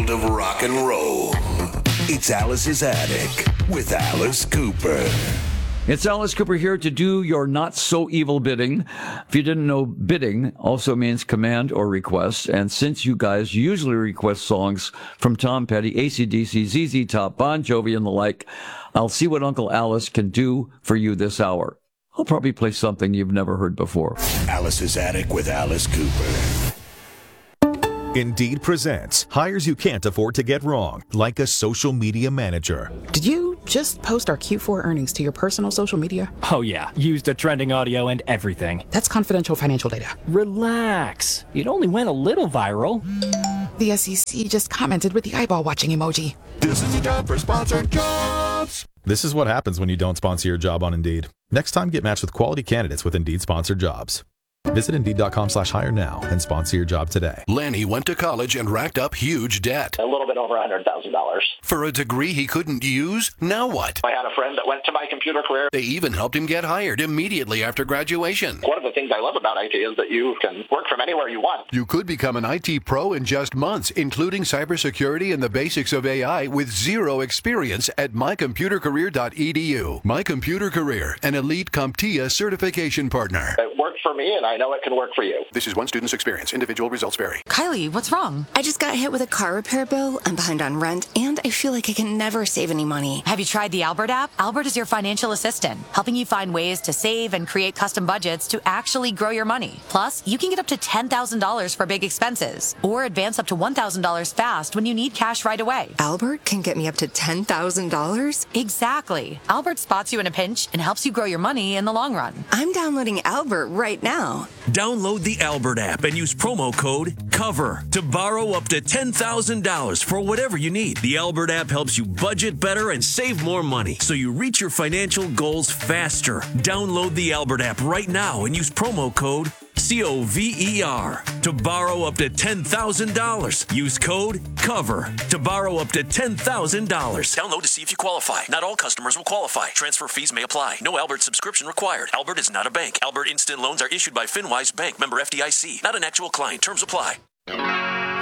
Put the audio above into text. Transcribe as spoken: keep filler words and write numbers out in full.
world of rock and roll. It's Alice's Attic with Alice Cooper. It's Alice Cooper here to do your not-so-evil bidding. If you didn't know, bidding also means command or request. And since you guys usually request songs from Tom Petty, A C D C, Z Z Top, Bon Jovi, and the like, I'll see what Uncle Alice can do for you this hour. I'll probably play something you've never heard before. Alice's Attic with Alice Cooper. Indeed presents hires you can't afford to get wrong, like a social media manager. Did you just post our Q four earnings to your personal social media? Oh yeah, used the trending audio and everything. That's confidential financial data. Relax. It only went a little viral. The S E C just commented with the eyeball watching emoji. This is a job for sponsored jobs. This is what happens when you don't sponsor your job on Indeed. Next time, get matched with quality candidates with Indeed sponsored jobs. Visit Indeed.com slash hire now and sponsor your job today. Lanny went to college and racked up huge debt. A little bit over one hundred thousand dollars. For a degree he couldn't use? Now what? I had a friend that went to My Computer Career. They even helped him get hired immediately after graduation. One of the things I love about I T is that you can work from anywhere you want. You could become an I T pro in just months, including cybersecurity and the basics of A I with zero experience at my computer career dot e d u. My Computer Career, an elite CompTIA certification partner. It worked for me, and I know it can work for you. This is one student's experience. Individual results vary. Kylie, what's wrong? I just got hit with a car repair bill. I'm behind on rent, and I feel like I can never save any money. Have you tried the Albert app? Albert is your financial assistant, helping you find ways to save and create custom budgets to actually grow your money. Plus, you can get up to ten thousand dollars for big expenses, or advance up to one thousand dollars fast when you need cash right away. Albert can get me up to ten thousand dollars? Exactly. Albert spots you in a pinch and helps you grow your money in the long run. I'm downloading Albert right now. Download the Albert app and use promo code COVER to borrow up to ten thousand dollars for whatever you need. The Albert app helps you budget better and save more money so you reach your financial goals faster. Download the Albert app right now and use promo code C O V E R to borrow up to ten thousand dollars. Use code COVER to borrow up to ten thousand dollars. Download to see if you qualify. Not all customers will qualify. Transfer fees may apply. No Albert subscription required. Albert is not a bank. Albert Instant Loans are issued by FinWise Bank, member F D I C. Not an actual client. Terms apply.